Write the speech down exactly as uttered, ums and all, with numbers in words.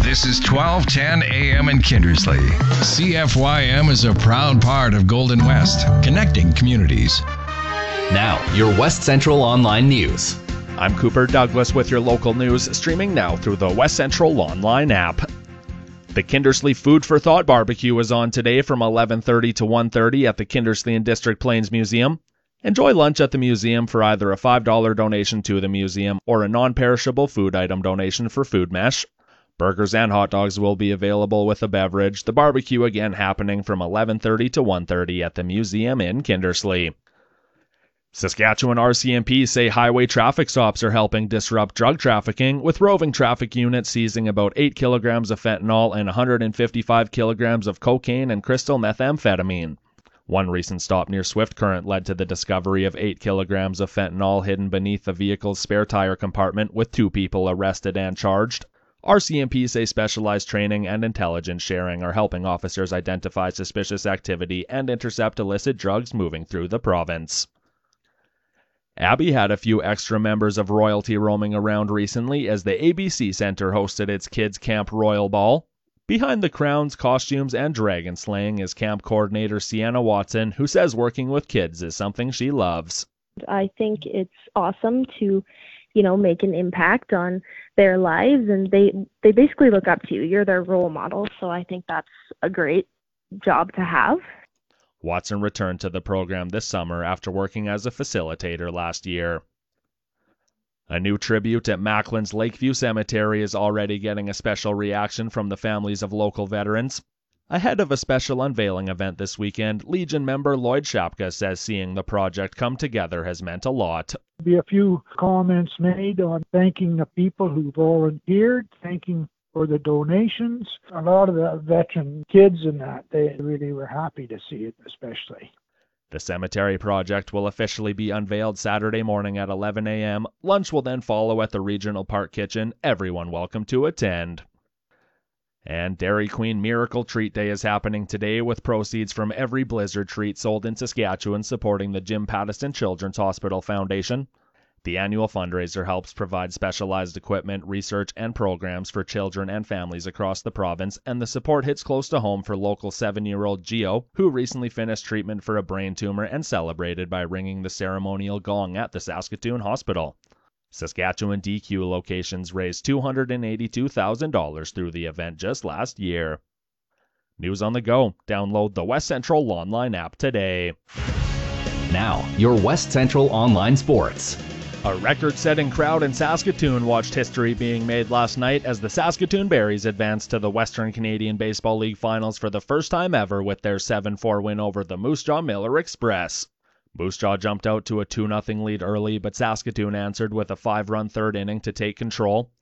This is twelve ten A M in Kindersley. C F Y M is a proud part of Golden West, connecting communities. Now, your West Central Online News. I'm Cooper Douglas with your local news, streaming now through the West Central Online app. The Kindersley Food for Thought Barbecue is on today from eleven thirty to one thirty at the Kindersley and District Plains Museum. Enjoy lunch at the museum for either a five dollars donation to the museum or a non-perishable food item donation for Food Mesh. Burgers and hot dogs will be available with a beverage. The barbecue again happening from eleven thirty to one thirty at the museum in Kindersley. Saskatchewan R C M P say highway traffic stops are helping disrupt drug trafficking, with roving traffic units seizing about eight kilograms of fentanyl and one hundred fifty-five kilograms of cocaine and crystal methamphetamine. One recent stop near Swift Current led to the discovery of eight kilograms of fentanyl hidden beneath the vehicle's spare tire compartment, with two people arrested and charged. R C M P say specialized training and intelligence sharing are helping officers identify suspicious activity and intercept illicit drugs moving through the province. Abby had a few extra members of royalty roaming around recently as the A B C Centre hosted its Kids Camp Royal Ball. Behind the crowns, costumes, and dragon slaying is camp coordinator Sienna Watson, who says working with kids is something she loves. I think it's awesome to, you know, make an impact on their lives, and they, they basically look up to you. You're their role model, so I think that's a great job to have. Watson returned to the program this summer after working as a facilitator last year. A new tribute at Macklin's Lakeview Cemetery is already getting a special reaction from the families of local veterans. Ahead of a special unveiling event this weekend, Legion member Lloyd Shapka says seeing the project come together has meant a lot. There'll be a few comments made on thanking the people who volunteered, thanking for the donations. A lot of the veteran kids and that, they really were happy to see it, especially. The cemetery project will officially be unveiled Saturday morning at eleven a.m. Lunch will then follow at the Regional Park Kitchen. Everyone welcome to attend. And Dairy Queen Miracle Treat Day is happening today, with proceeds from every Blizzard treat sold in Saskatchewan supporting the Jim Pattison Children's Hospital Foundation. The annual fundraiser helps provide specialized equipment, research, and programs for children and families across the province, and the support hits close to home for local seven-year-old Gio, who recently finished treatment for a brain tumor and celebrated by ringing the ceremonial gong at the Saskatoon Hospital. Saskatchewan D Q locations raised two hundred eighty-two thousand dollars through the event just last year. News on the go. Download the West Central Online app today. Now, your West Central Online Sports. A record-setting crowd in Saskatoon watched history being made last night as the Saskatoon Berries advanced to the Western Canadian Baseball League Finals for the first time ever with their seven four win over the Moose Jaw Miller Express. Moose Jaw jumped out to a two nothing lead early, but Saskatoon answered with a five run third inning to take control.